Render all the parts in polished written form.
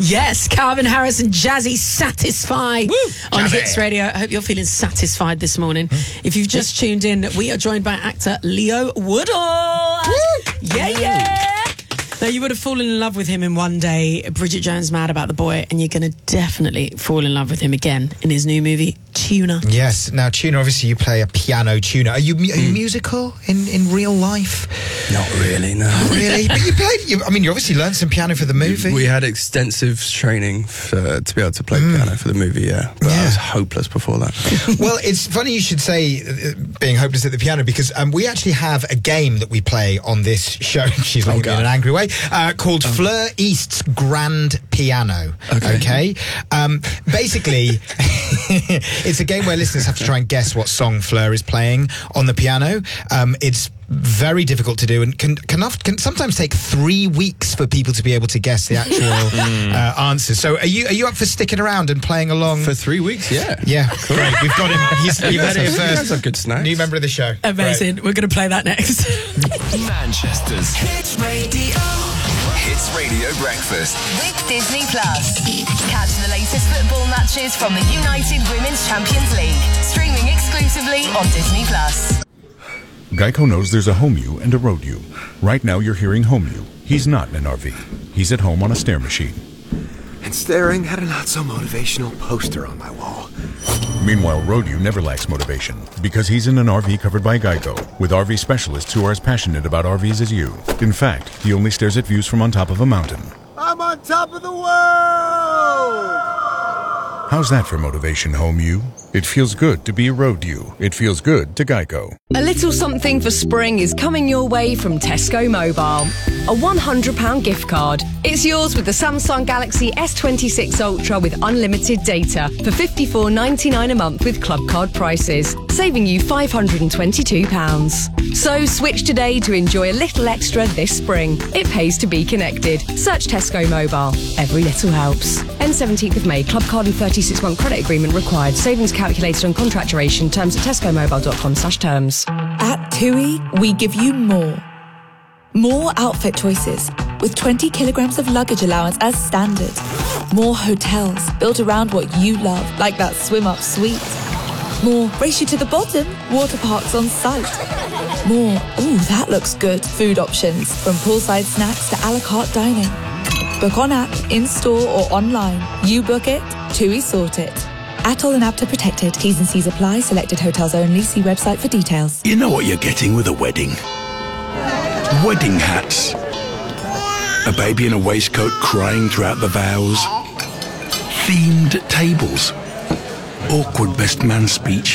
Yes, Calvin Harris and Jazzy Satisfy on Jazzy. Hits Radio. I hope you're feeling satisfied this morning. If you've just tuned in, we are joined by actor Leo Woodall. Yeah. Now, you would have fallen in love with him in One Day, Bridget Jones' Mad About the Boy, and you're going to definitely fall in love with him again in his new movie, Tuna. Yes. Now, Tuna, obviously you play a piano tuner. Are you musical in real life? Not really, no. Really? But you obviously learned some piano for the movie. We had extensive training to be able to play piano for the movie, yeah. But I was hopeless before that. Well, it's funny you should say being hopeless at the piano, because we actually have a game that we play on this show. She's looking at me in an angry way. Called Fleur East's Grand Piano. Okay? Basically, it's a game where listeners have to try and guess what song Fleur is playing on the piano. It's very difficult to do and can sometimes take 3 weeks for people to be able to guess the actual answers. So are you up for sticking around and playing along? For 3 weeks, yeah. Yeah, great. We've got him. You've had it first. That's a good snack. New member of the show. Amazing. Great. We're going to play that next. Manchester's Hits Radio. Hits Radio Breakfast with Disney Plus. Catch the latest football matches from the United Women's Champions League, streaming exclusively on Disney Plus. Geico knows there's a home you and a road you. Right now you're hearing home you. He's not in an RV. He's at home on a stair machine. And staring at a not-so-motivational poster on my wall. Meanwhile, road you never lacks motivation because he's in an RV covered by Geico with RV specialists who are as passionate about RVs as you. In fact, he only stares at views from on top of a mountain. I'm on top of the world! How's that for motivation, home you? It feels good to be a road you. It feels good to Geico. A little something for spring is coming your way from Tesco Mobile. A £100 gift card. It's yours with the Samsung Galaxy S26 Ultra with unlimited data for $54.99 a month with club card prices, saving you £522. So switch today to enjoy a little extra this spring. It pays to be connected. Search Tesco Mobile. Every little helps. End 17th of May. Club card and 36-month credit agreement required. Savings calculated on contract duration. Terms at tescomobile.com/terms. At TUI, we give you more. More outfit choices, with 20 kilograms of luggage allowance as standard. More hotels built around what you love, like that swim-up suite. More race you to the bottom, water parks on site. More, ooh, that looks good, food options, from poolside snacks to a la carte dining. Book on app, in-store or online. You book it, TUI sort it. ATOL and APTA protected. T's and C's apply. Selected hotels only. See website for details. You know what you're getting with a wedding? Wedding hats. A baby in a waistcoat crying throughout the vows. Themed tables. Awkward best man speech.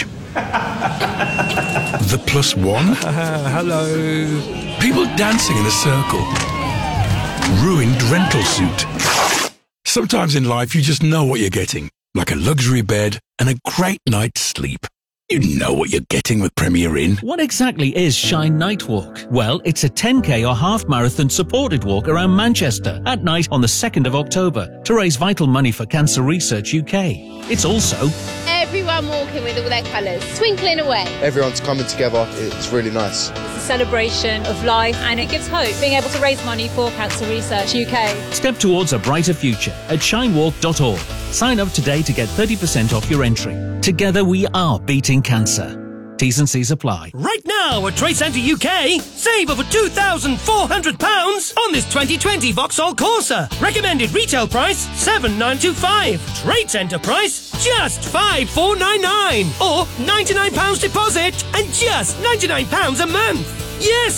The +1. Hello. People dancing in a circle. Ruined rental suit. Sometimes in life you just know what you're getting. Like a luxury bed and a great night's sleep. You know what you're getting with Premier Inn. What exactly is Shine Night Walk? Well, it's a 10k or half marathon supported walk around Manchester at night on the 2nd of October to raise vital money for Cancer Research UK. It's also everyone walking with all their colours, twinkling away. Everyone's coming together. It's really nice. It's a celebration of life and it gives hope, being able to raise money for Cancer Research UK. Step towards a brighter future at shinewalk.org. Sign up today to get 30% off your entry. Together we are beating cancer. T's and C's apply. Right now at Trade Centre UK, save over £2,400 on this 2020 Vauxhall Corsa. Recommended retail price $7,925. Trade Centre price just $5,499. Or £99 deposit and just £99 a month. Yes,